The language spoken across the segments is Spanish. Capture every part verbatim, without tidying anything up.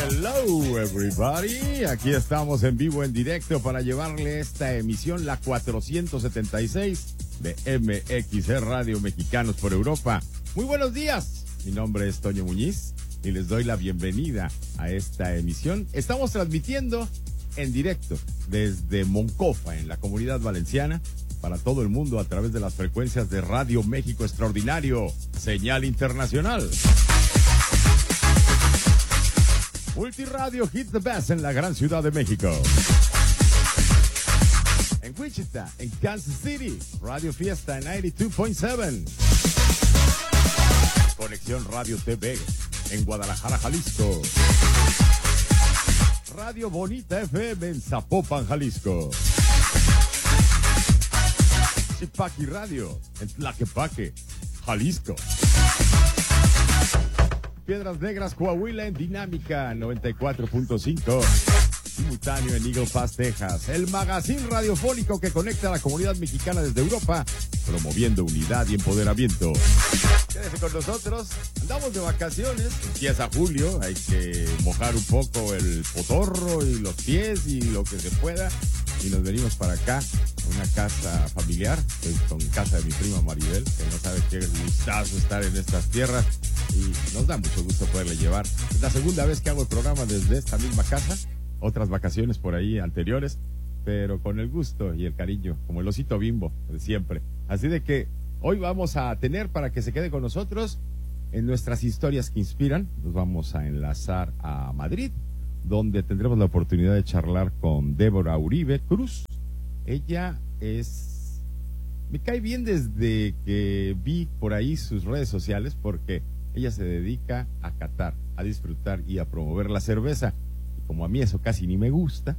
Hello everybody, aquí estamos en vivo, en directo para llevarle esta emisión, la cuatrocientos setenta y seis de M X C Radio Mexicanos por Europa. Muy buenos días, mi nombre es Toño Muñiz y les doy la bienvenida a esta emisión. Estamos transmitiendo en directo desde Moncofa, en la Comunidad Valenciana, para todo el mundo a través de las frecuencias de Radio México Extraordinario, señal internacional. Multiradio Hits the Best en la gran Ciudad de México. En Wichita, en Kansas City, Radio Fiesta en noventa y dos punto siete. Conexión Radio T V en Guadalajara, Jalisco. Radio Bonita F M en Zapopan, Jalisco. Chipaqui Radio en Tlaquepaque, Jalisco. Piedras Negras, Coahuila en Dinámica noventa y cuatro punto cinco. Simultáneo en Eagle Pass, Texas. El magazine radiofónico que conecta a la comunidad mexicana desde Europa, promoviendo unidad y empoderamiento. Quédese con nosotros. Andamos de vacaciones. Empieza julio. Hay que mojar un poco el potorro y los pies y lo que se pueda. Y nos venimos para acá, a una casa familiar, pues, con casa de mi prima Maribel, que no sabe qué gustazo estar en estas tierras. Y nos da mucho gusto poderle llevar. Es la segunda vez que hago el programa desde esta misma casa. Otras vacaciones por ahí anteriores, pero con el gusto y el cariño, como el osito Bimbo de siempre. Así de que hoy vamos a tener, para que se quede con nosotros, en nuestras historias que inspiran, nos vamos a enlazar a Madrid, donde tendremos la oportunidad de charlar con Débora Uribe Cruz. Ella es... me cae bien desde que vi por ahí sus redes sociales, porque ella se dedica a catar, a disfrutar y a promover la cerveza. Y como a mí eso casi ni me gusta,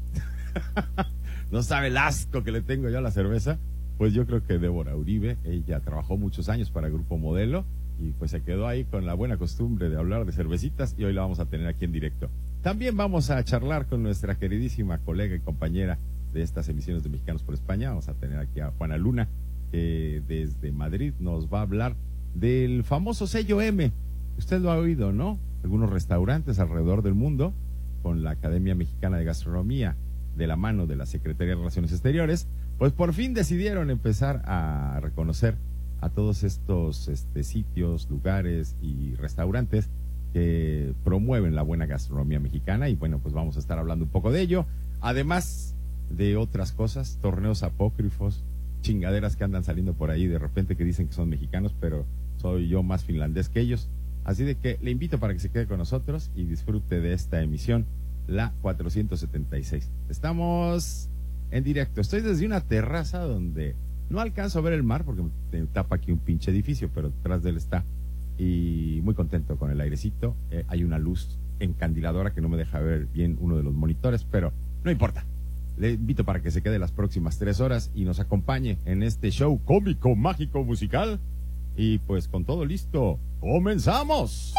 no sabe el asco que le tengo yo a la cerveza, pues yo creo que Débora Uribe, ella trabajó muchos años para Grupo Modelo y pues se quedó ahí con la buena costumbre de hablar de cervecitas, y hoy la vamos a tener aquí en directo. También vamos a charlar con nuestra queridísima colega y compañera de estas emisiones de Mexicanos por España. Vamos a tener aquí a Juana Luna, que desde Madrid nos va a hablar del famoso sello M. Usted lo ha oído, ¿no? Algunos restaurantes alrededor del mundo, con la Academia Mexicana de Gastronomía, de la mano de la Secretaría de Relaciones Exteriores, pues por fin decidieron empezar a reconocer a todos estos este, sitios, lugares y restaurantes que promueven la buena gastronomía mexicana. Y bueno, pues vamos a estar hablando un poco de ello, además de otras cosas, torneos apócrifos, chingaderas que andan saliendo por ahí de repente que dicen que son mexicanos, pero soy yo más finlandés que ellos. Así de que le invito para que se quede con nosotros y disfrute de esta emisión, la cuatrocientos setenta y seis. Estamos en directo. Estoy desde una terraza donde no alcanzo a ver el mar porque me tapa aquí un pinche edificio, pero detrás de él está. Y muy contento con el airecito. Eh, hay una luz encandiladora que no me deja ver bien uno de los monitores, pero no importa. Le invito para que se quede las próximas tres horas y nos acompañe en este show cómico, mágico, musical. Y pues con todo listo, ¡comenzamos!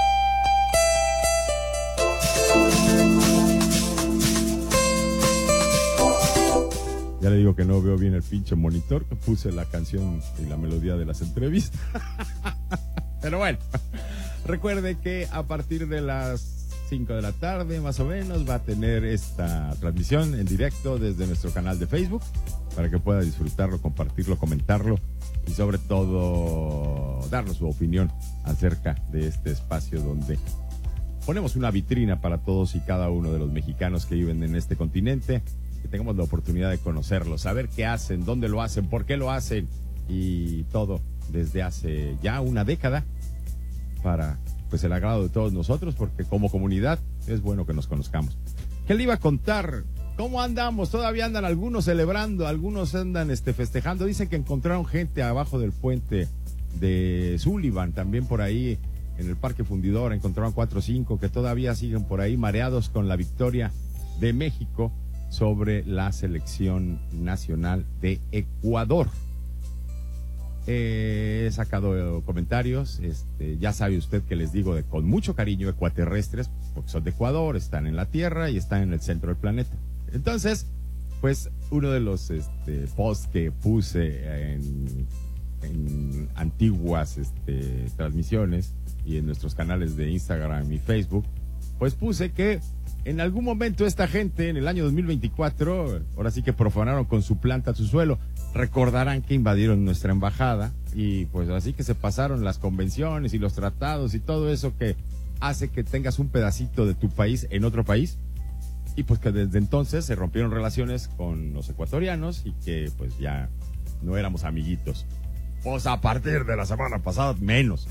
Ya le digo que no veo bien el pinche monitor, que puse la canción y la melodía de las entrevistas. Pero bueno, recuerde que a partir de las cinco de la tarde, más o menos, va a tener esta transmisión en directo desde nuestro canal de Facebook, para que pueda disfrutarlo, compartirlo, comentarlo y sobre todo darnos su opinión acerca de este espacio donde ponemos una vitrina para todos y cada uno de los mexicanos que viven en este continente, que tengamos la oportunidad de conocerlos, saber qué hacen, dónde lo hacen, por qué lo hacen y todo desde hace ya una década, para pues el agrado de todos nosotros, porque como comunidad es bueno que nos conozcamos. ¿Qué le iba a contar? ¿Cómo andamos? Todavía andan algunos celebrando, algunos andan este festejando. Dicen que encontraron gente abajo del puente de Sullivan, también por ahí en el Parque Fundidor, encontraron cuatro o cinco que todavía siguen por ahí mareados con la victoria de México sobre la selección nacional de Ecuador. Eh, he sacado comentarios, este, ya sabe usted que les digo de, con mucho cariño, extraterrestres, porque son de Ecuador, están en la Tierra y están en el centro del planeta. Entonces, pues uno de los este, posts que puse en, en antiguas este, transmisiones y en nuestros canales de Instagram y Facebook, pues puse que en algún momento esta gente, en el año dos mil veinticuatro, ahora sí que profanaron con su planta su suelo. Recordarán que invadieron nuestra embajada y pues así que se pasaron las convenciones y los tratados y todo eso que hace que tengas un pedacito de tu país en otro país. Y pues que desde entonces se rompieron relaciones con los ecuatorianos y que pues ya no éramos amiguitos. Pues a partir de la semana pasada, menos.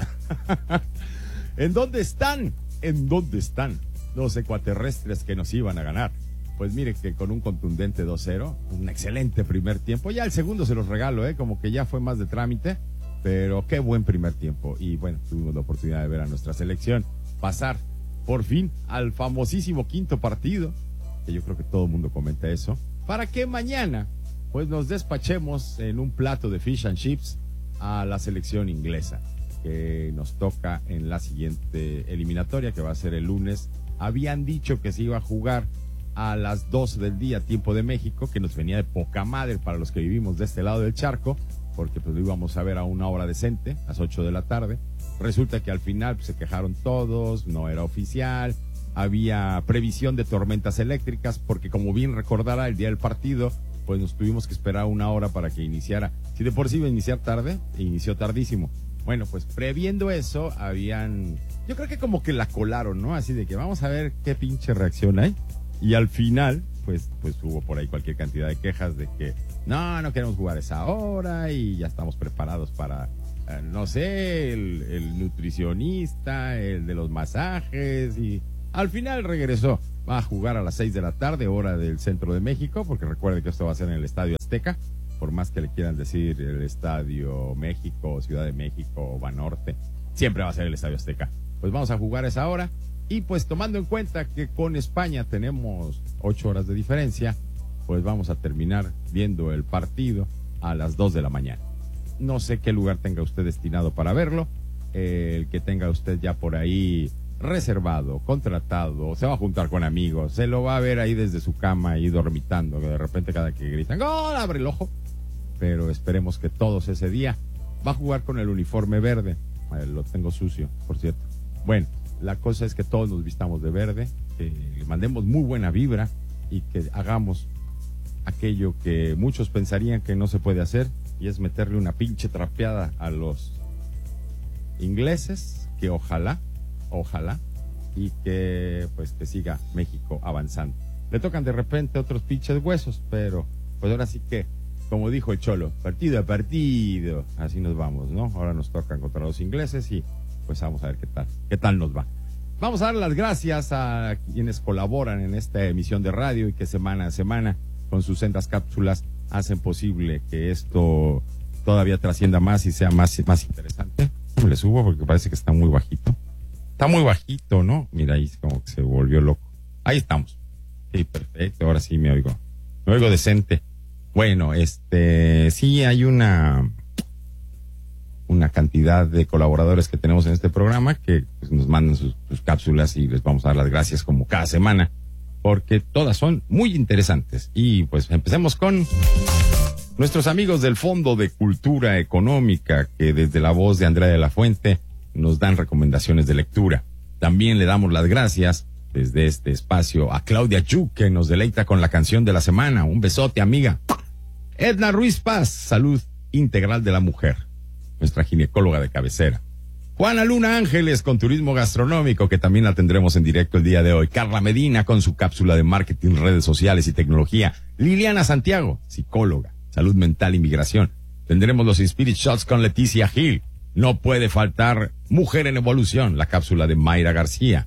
¿En dónde están? ¿En dónde están los extraterrestres que nos iban a ganar? Pues mire que con un contundente dos cero, un excelente primer tiempo. Ya el segundo se los regalo, ¿eh? Como que ya fue más de trámite, pero qué buen primer tiempo. Y bueno, tuvimos la oportunidad de ver a nuestra selección pasar por fin al famosísimo quinto partido, que yo creo que todo el mundo comenta eso, para que mañana pues nos despachemos en un plato de fish and chips a la selección inglesa, que nos toca en la siguiente eliminatoria, que va a ser el lunes. Habían dicho que se iba a jugar a las dos del día, tiempo de México, que nos venía de poca madre para los que vivimos de este lado del charco, porque pues lo íbamos a ver a una hora decente, a las ocho de la tarde. Resulta que al final pues, se quejaron todos, no era oficial, había previsión de tormentas eléctricas, porque como bien recordará el día del partido, pues nos tuvimos que esperar una hora para que iniciara. Si de por sí iba a iniciar tarde, inició tardísimo. Bueno, pues previendo eso, habían, yo creo que como que la colaron, ¿no? Así de que vamos a ver qué pinche reacción hay. Y al final, pues, pues hubo por ahí cualquier cantidad de quejas de que no, no queremos jugar esa hora y ya estamos preparados para, eh, no sé, el, el nutricionista, el de los masajes, y al final regresó. Va a jugar a las seis de la tarde, hora del centro de México, porque recuerde que esto va a ser en el Estadio Azteca, por más que le quieran decir el Estadio México, Ciudad de México o Banorte, siempre va a ser el Estadio Azteca. Pues vamos a jugar a esa hora, y pues tomando en cuenta que con España tenemos ocho horas de diferencia, pues vamos a terminar viendo el partido a las dos de la mañana. No sé qué lugar tenga usted destinado para verlo, eh, el que tenga usted ya por ahí reservado, contratado, se va a juntar con amigos, se lo va a ver ahí desde su cama ahí dormitando, que de repente cada que gritan ¡gol! Abre el ojo. Pero esperemos que todos ese día va a jugar con el uniforme verde. Eh, lo tengo sucio, por cierto. Bueno, la cosa es que todos nos vistamos de verde, que le mandemos muy buena vibra y que hagamos aquello que muchos pensarían que no se puede hacer, y es meterle una pinche trapeada a los ingleses, que ojalá Ojalá, y que pues que siga México avanzando. Le tocan de repente otros pinches huesos, pero pues ahora sí que, como dijo el Cholo, partido a partido, así nos vamos, ¿no? Ahora nos tocan contra los ingleses y pues vamos a ver qué tal, qué tal nos va. Vamos a dar las gracias a quienes colaboran en esta emisión de radio y que semana a semana, con sus sendas cápsulas, hacen posible que esto todavía trascienda más y sea más, más interesante. Le subo porque parece que está muy bajito. Está muy bajito, ¿no? Mira, ahí como que se volvió loco. Ahí estamos. Sí, perfecto. Ahora sí me oigo. Me oigo decente. Bueno, este, sí hay una, una cantidad de colaboradores que tenemos en este programa que pues, nos mandan sus, sus cápsulas y les vamos a dar las gracias como cada semana, porque todas son muy interesantes. Y pues empecemos con nuestros amigos del Fondo de Cultura Económica, que desde la voz de Andrea de la Fuente nos dan recomendaciones de lectura. También le damos las gracias desde este espacio a Claudia Yu, que nos deleita con la canción de la semana. Un besote, amiga. Edna Ruiz Paz, Salud Integral de la Mujer, nuestra ginecóloga de cabecera. Juana Luna Ángeles con Turismo Gastronómico, que también la tendremos en directo el día de hoy. Carla Medina con su cápsula de marketing, redes sociales y tecnología. Liliana Santiago, psicóloga, salud mental y migración. Tendremos los Spirit Shots con Leticia Gil. No puede faltar Mujer en Evolución, la cápsula de Mayra García,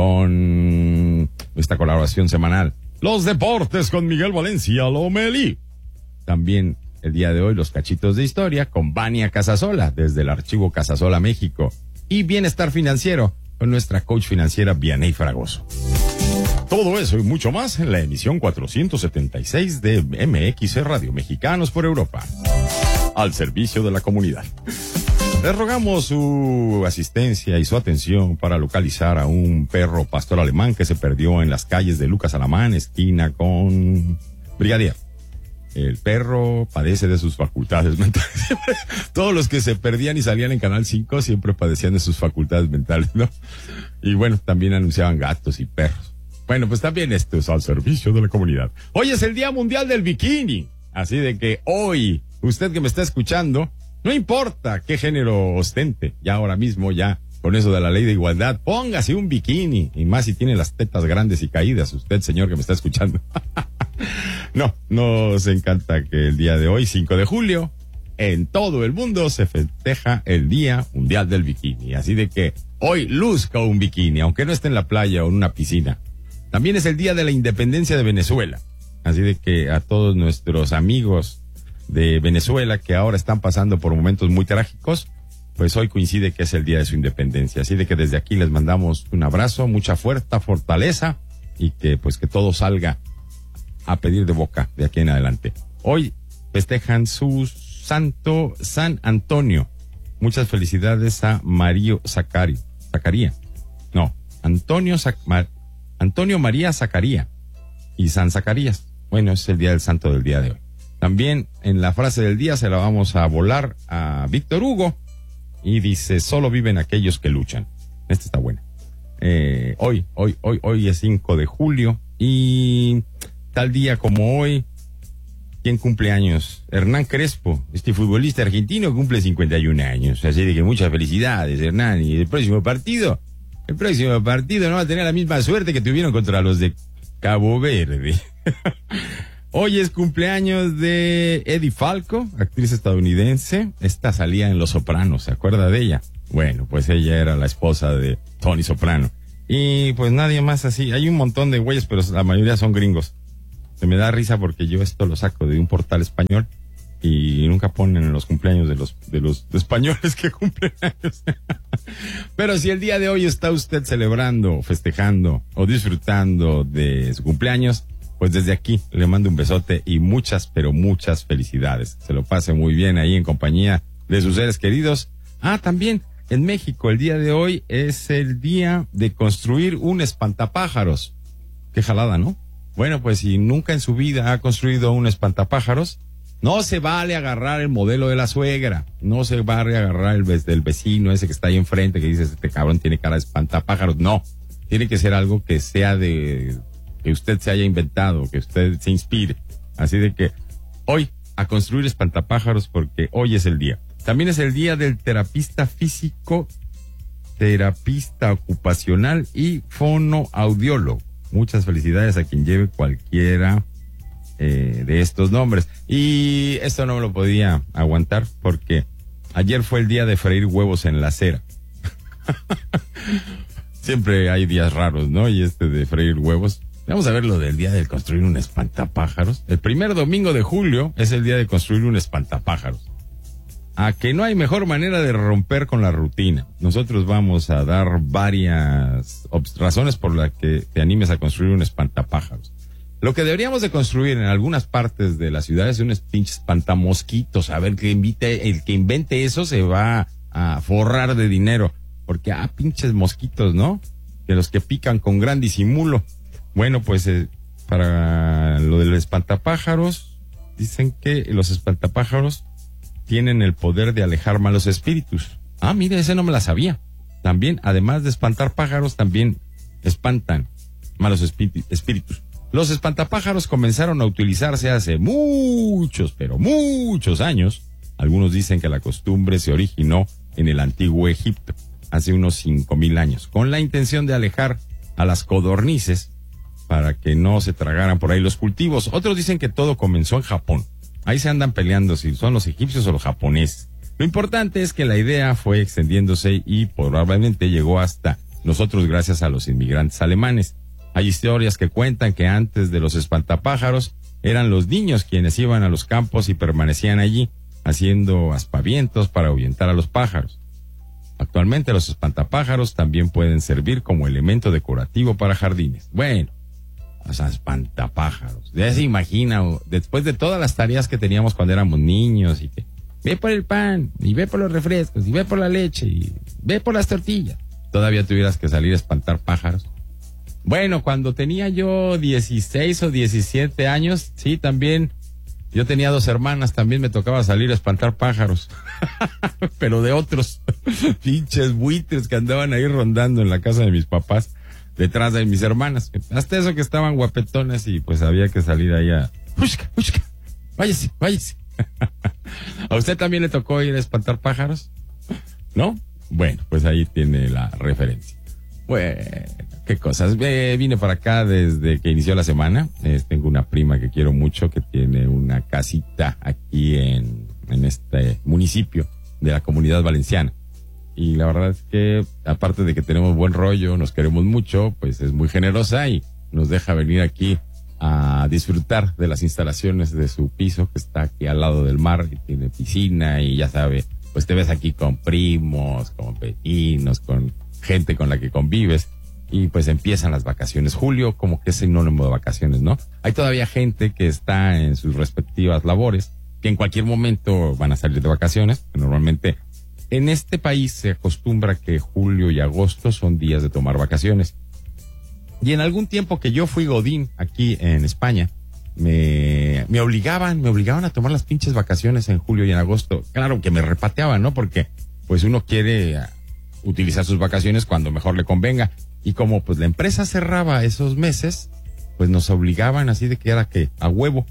con esta colaboración semanal. Los deportes con Miguel Valencia Lomelí. También el día de hoy los cachitos de historia con Vania Casasola, desde el Archivo Casasola, México. Y Bienestar Financiero con nuestra coach financiera Vianey Fragoso. Todo eso y mucho más en la emisión cuatrocientos setenta y seis de M X C Radio, Mexicanos por Europa. Al servicio de la comunidad. Les rogamos su asistencia y su atención para localizar a un perro pastor alemán que se perdió en las calles de Lucas Alamán, esquina con Brigadier. El perro padece de sus facultades mentales. Todos los que se perdían y salían en Canal cinco siempre padecían de sus facultades mentales, ¿no? Y bueno, también anunciaban gatos y perros. Bueno. Bueno, pues también esto es al servicio de la comunidad. Hoy es el Día Mundial del Bikini. Así de que hoy, usted que me está escuchando, no importa qué género ostente, ya ahora mismo, ya con eso de la ley de igualdad, póngase un bikini. Y más si tiene las tetas grandes y caídas, usted, señor que me está escuchando. No, nos encanta que el día de hoy, cinco de julio, en todo el mundo se festeja el Día Mundial del Bikini. Así de que hoy luzca un bikini, aunque no esté en la playa o en una piscina. También es el Día de la Independencia de Venezuela. Así de que a todos nuestros amigos de Venezuela que ahora están pasando por momentos muy trágicos, pues hoy coincide que es el Día de su Independencia. Así de que desde aquí les mandamos un abrazo, mucha fuerza, fortaleza y que pues que todo salga a pedir de boca de aquí en adelante. Hoy festejan su santo San Antonio. Muchas felicidades a Mario Zacari, Zacaría. No, Antonio Zac, Mar, Antonio María Zacaría y San Zacarías. Bueno, es el día del santo del día de hoy. También en la frase del día se la vamos a volar a Víctor Hugo y dice, solo viven aquellos que luchan. Esta está buena. Eh, hoy, hoy, hoy, hoy es cinco de julio y tal día como hoy, ¿quién cumple años? Hernán Crespo, este futbolista argentino cumple cincuenta y un años. Así de que muchas felicidades, Hernán. Y el próximo partido, el próximo partido no va a tener la misma suerte que tuvieron contra los de Cabo Verde. Hoy es cumpleaños de Eddie Falco, actriz estadounidense. Esta salía en Los Sopranos, ¿se acuerda de ella? Bueno, pues ella era la esposa de Tony Soprano. Y pues nadie más así. Hay un montón de güeyes, pero la mayoría son gringos. Se me da risa porque yo esto lo saco de un portal español y nunca ponen en los cumpleaños de los de los españoles que cumplen años. Pero si el día de hoy está usted celebrando, festejando o disfrutando de su cumpleaños, pues desde aquí le mando un besote y muchas, pero muchas felicidades. Se lo pase muy bien ahí en compañía de sus seres queridos. Ah, también en México el día de hoy es el día de construir un espantapájaros. Qué jalada, ¿no? Bueno, pues si nunca en su vida ha construido un espantapájaros, no se vale agarrar el modelo de la suegra, no se vale agarrar el del vecino ese que está ahí enfrente que dice, este cabrón tiene cara de espantapájaros. No, tiene que ser algo que sea de, que usted se haya inventado, que usted se inspire. Así de que hoy a construir espantapájaros porque hoy es el día. También es el día del terapista físico, terapista ocupacional y fonoaudiólogo. Muchas felicidades a quien lleve cualquiera eh, de estos nombres. Y esto no me lo podía aguantar porque ayer fue el día de freír huevos en la acera. Siempre hay días raros, ¿no? Y este de freír huevos. Vamos a ver lo del día de construir un espantapájaros. El primer domingo de julio es el día de construir un espantapájaros. A que no hay mejor manera de romper con la rutina. Nosotros vamos a dar varias razones por las que te animes a construir un espantapájaros. Lo que deberíamos de construir en algunas partes de la ciudad es unos pinches espantamosquitos. A ver, que invite, el que invente eso se va a forrar de dinero. Porque, ah, pinches mosquitos, ¿no? Que los que pican con gran disimulo. Bueno, pues eh, para lo del espantapájaros, dicen que los espantapájaros tienen el poder de alejar malos espíritus. Ah, mire, ese no me la sabía. También, además de espantar pájaros, también espantan malos espí- espíritus. Los espantapájaros comenzaron a utilizarse hace muchos, pero muchos años. Algunos dicen que la costumbre se originó en el antiguo Egipto, hace unos cinco mil años, con la intención de alejar a las codornices para que no se tragaran por ahí los cultivos. Otros dicen que todo comenzó en Japón. Ahí se andan peleando si son los egipcios o los japoneses. Lo importante es que la idea fue extendiéndose y probablemente llegó hasta nosotros gracias a los inmigrantes alemanes. Hay historias que cuentan que antes de los espantapájaros eran los niños quienes iban a los campos y permanecían allí haciendo aspavientos para ahuyentar a los pájaros. Actualmente los espantapájaros también pueden servir como elemento decorativo para jardines. Bueno, o sea, espantapájaros. Ya se imagina, después de todas las tareas que teníamos cuando éramos niños y que ve por el pan, y ve por los refrescos, y ve por la leche, y ve por las tortillas. Todavía tuvieras que salir a espantar pájaros. Bueno, cuando tenía yo dieciséis o diecisiete años, sí, también, yo tenía dos hermanas, también me tocaba salir a espantar pájaros. Pero de otros pinches buitres que andaban ahí rondando en la casa de mis papás. detrás de mis hermanas. Hasta eso que estaban guapetones y pues había que salir ahí a... ¡Ushka, ushka! ¡Váyase, váyase! ¿A usted también le tocó ir a espantar pájaros? ¿No? Bueno, pues ahí tiene la referencia. Bueno, qué cosas. Eh, vine para acá desde que inició la semana. Eh, tengo una prima que quiero mucho que tiene una casita aquí en, en este municipio de la Comunidad Valenciana. Y la verdad es que, aparte de que tenemos buen rollo, nos queremos mucho, pues es muy generosa y nos deja venir aquí a disfrutar de las instalaciones de su piso, que está aquí al lado del mar, y tiene piscina y ya sabe, pues te ves aquí con primos, con vecinos, con gente con la que convives, y pues empiezan las vacaciones. Julio como que es sinónimo de vacaciones, ¿no? Hay todavía gente que está en sus respectivas labores, que en cualquier momento van a salir de vacaciones. Normalmente en este país se acostumbra que julio y agosto son días de tomar vacaciones. Y en algún tiempo que yo fui godín aquí en España, me, me obligaban, me obligaban a tomar las pinches vacaciones en julio y en agosto. Claro que me repateaban, ¿no? Porque pues uno quiere utilizar sus vacaciones cuando mejor le convenga. Y como pues la empresa cerraba esos meses, pues nos obligaban así de que era que a huevo.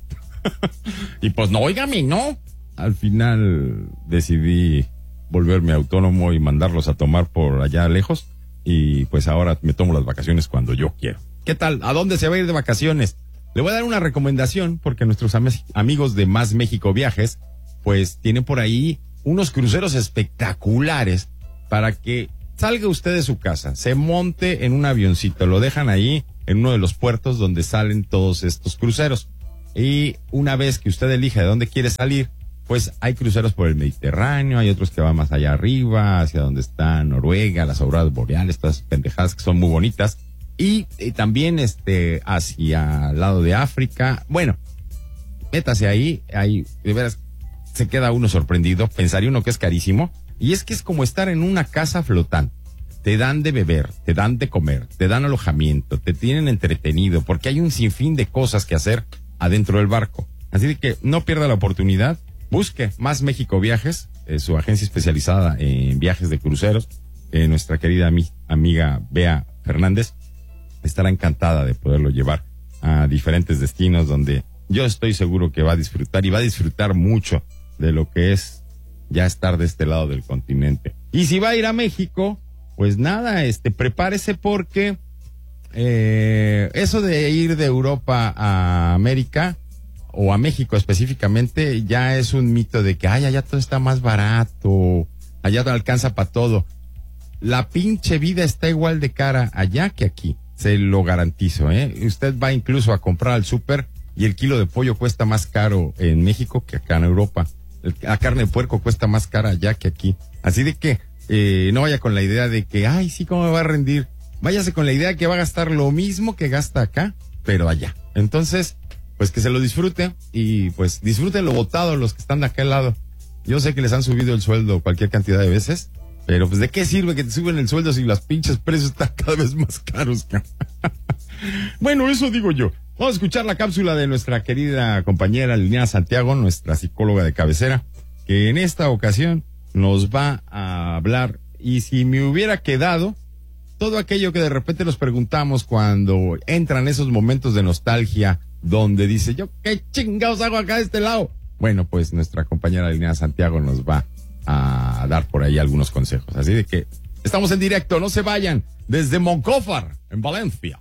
Y pues no, óigame, no. Al final decidí volverme autónomo y mandarlos a tomar por allá lejos. Y pues ahora me tomo las vacaciones cuando yo quiero. ¿Qué tal? ¿A dónde se va a ir de vacaciones? Le voy a dar una recomendación porque nuestros am- amigos de Más México Viajes pues tienen por ahí unos cruceros espectaculares para que salga usted de su casa, se monte en un avioncito, lo dejan ahí en uno de los puertos donde salen todos estos cruceros. Y una vez que usted elija de dónde quiere salir, pues hay cruceros por el Mediterráneo, hay otros que van más allá arriba, hacia donde está Noruega, las auroras boreales, todas esas pendejadas que son muy bonitas. Y, y también este hacia el lado de África. Bueno, métase ahí, ahí de veras se queda uno sorprendido, pensaría uno que es carísimo. Y es que es como estar en una casa flotante. Te dan de beber, te dan de comer, te dan alojamiento, te tienen entretenido, porque hay un sinfín de cosas que hacer adentro del barco. Así que no pierda la oportunidad. Busque Más México Viajes, eh, su agencia especializada en viajes de cruceros. Eh, nuestra querida ami- amiga Bea Fernández estará encantada de poderlo llevar a diferentes destinos donde yo estoy seguro que va a disfrutar y va a disfrutar mucho de lo que es ya estar de este lado del continente. Y si va a ir a México, pues nada, este, prepárese porque eh, eso de ir de Europa a América o a México específicamente ya es un mito de que ay, allá todo está más barato, allá te alcanza para todo. La pinche vida está igual de cara allá que aquí, se lo garantizo, ¿eh? Usted va incluso a comprar al súper y el kilo de pollo cuesta más caro en México que acá en Europa. La carne de puerco cuesta más cara allá que aquí. Así de que eh, no vaya con la idea de que, ay, sí, ¿cómo me va a rendir? Váyase con la idea de que va a gastar lo mismo que gasta acá, pero allá. Entonces, pues que se lo disfrute y pues disfruten lo botado los que están de aquel lado. Yo sé que les han subido el sueldo cualquier cantidad de veces, pero pues ¿de qué sirve que te suben el sueldo si las pinches precios están cada vez más caros? Bueno, eso digo yo. Vamos a escuchar la cápsula de nuestra querida compañera Liliana Santiago, nuestra psicóloga de cabecera, que en esta ocasión nos va a hablar, y si me hubiera quedado, todo aquello que de repente nos preguntamos cuando entran esos momentos de nostalgia, donde dice, yo qué chingados hago acá de este lado. Bueno, pues nuestra compañera Liliana Santiago nos va a dar por ahí algunos consejos. Así de que estamos en directo, no se vayan, desde Moncófar, en Valencia.